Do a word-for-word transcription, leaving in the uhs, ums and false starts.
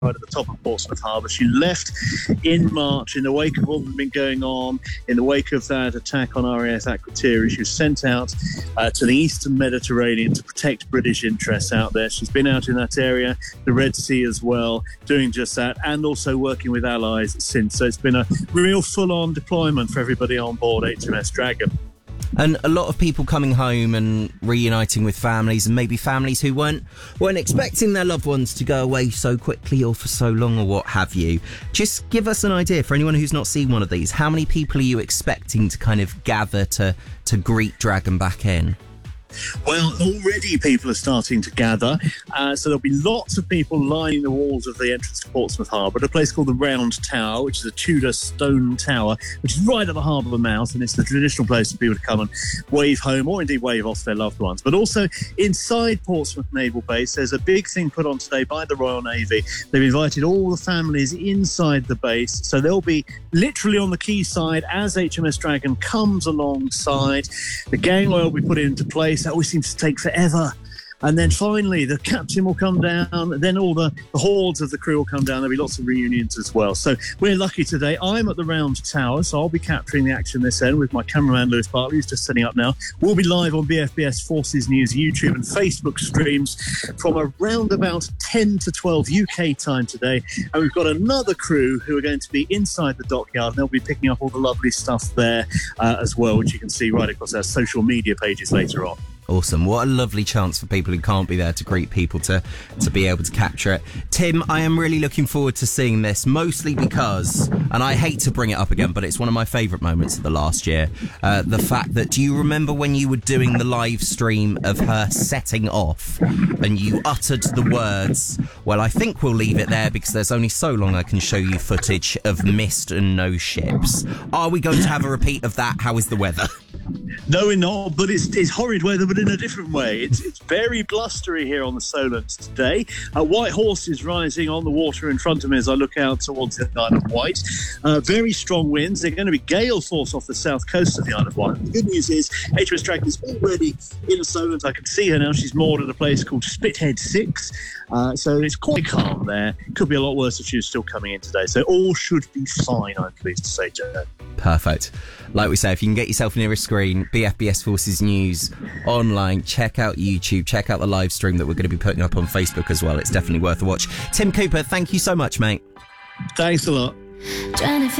at the top of Portsmouth Harbour. She left in March in the wake of what had been going on, in the wake of that attack on R A S Akrotiri. She was sent out uh, to the eastern Mediterranean to protect British interests out there. She's been out in that area, the Red Sea as well, doing just that, and also working with allies since. So it's been a real full-on deployment for everybody on board H M S Dragon. And a lot of people coming home and reuniting with families, and maybe families who weren't weren't expecting their loved ones to go away so quickly or for so long or what have you. Just give us an idea, for anyone who's not seen one of these, how many people are you expecting to kind of gather to, to greet Dragon back in? Well, already people are starting to gather, uh, so there'll be lots of people lining the walls of the entrance to Portsmouth Harbour at a place called the Round Tower, which is a Tudor stone tower, which is right at the harbour mouth, and it's the traditional place for people to come and wave home, or indeed wave off their loved ones. But also inside Portsmouth Naval Base, there's a big thing put on today by the Royal Navy. They've invited all the families inside the base, so they'll be literally on the quayside as H M S Dragon comes alongside. The gangway will be put into place. That always seems to take forever. And then finally, the captain will come down. Then all the, the hordes of the crew will come down. There'll be lots of reunions as well. So we're lucky today. I'm at the Round Tower, so I'll be capturing the action this end with my cameraman, Lewis Bartley, who's just setting up now. We'll be live on B F B S Forces News YouTube and Facebook streams from around about ten to twelve U K time today. And we've got another crew who are going to be inside the dockyard, and they'll be picking up all the lovely stuff there uh, as well, which you can see right across our social media pages later on. Awesome. What a lovely chance for people who can't be there to greet people to, to be able to capture it. Tim, I am really looking forward to seeing this, mostly because, and I hate to bring it up again, but it's one of my favourite moments of the last year, uh, the fact that, do you remember when you were doing the live stream of her setting off and you uttered the words, well, I think we'll leave it there because there's only so long I can show you footage of mist and no ships. Are we going to have a repeat of that? How is the weather? No, we're not, but it's, it's horrid weather, but in a different way. It's it's very blustery here on the Solent today. A white horse is rising on the water in front of me as I look out towards the Isle of Wight. Uh, very strong winds. They're going to be gale force off the south coast of the Isle of Wight. The good news is H M S Dragon is already in the Solent. I can see her now. She's moored at a place called Spithead six. Uh, so it's quite calm there. Could be a lot worse if she was still coming in today. So all should be fine, I'm pleased to say, Joe. Perfect. Like we say, if you can get yourself near a screen, B F B S Forces News online, check out YouTube, check out the live stream that we're going to be putting up on Facebook as well. It's definitely worth a watch. Tim Cooper, thank you so much, mate. Thanks a lot.